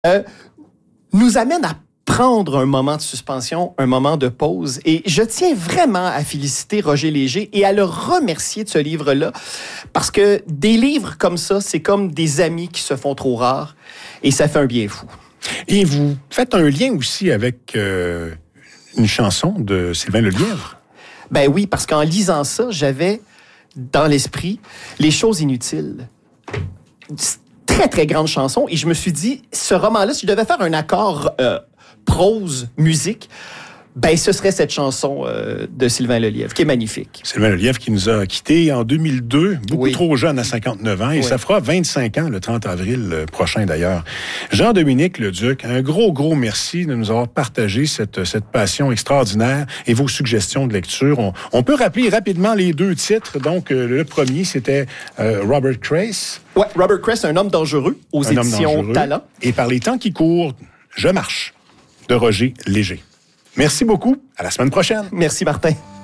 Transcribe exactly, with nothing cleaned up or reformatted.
euh, nous amène à prendre un moment de suspension, un moment de pause. Et je tiens vraiment à féliciter Roger Léger et à le remercier de ce livre-là, parce que des livres comme ça, c'est comme des amis qui se font trop rares, et ça fait un bien fou. Et vous faites un lien aussi avec euh, une chanson de Sylvain Lelièvre. Ben oui, parce qu'en lisant ça, j'avais dans l'esprit Les choses inutiles. Très, très grande chanson. Et je me suis dit, ce roman-là, si je devais faire un accord euh, prose, musique, ben ce serait cette chanson euh, de Sylvain Lelièvre, qui est magnifique. Sylvain Lelièvre qui nous a quittés en deux mille deux, beaucoup oui. trop jeune à cinquante-neuf ans, et oui. ça fera vingt-cinq ans le trente avril prochain d'ailleurs. Jean-Dominique Leduc, un gros, gros merci de nous avoir partagé cette, cette passion extraordinaire et vos suggestions de lecture. On, on peut rappeler rapidement les deux titres. Donc, euh, le premier, c'était euh, Robert Crais. Oui, Robert Crais, un homme dangereux aux un éditions Talent. Et par les temps qui courent, Je marche, de Roger Léger. Merci beaucoup. À la semaine prochaine. Merci, Martin.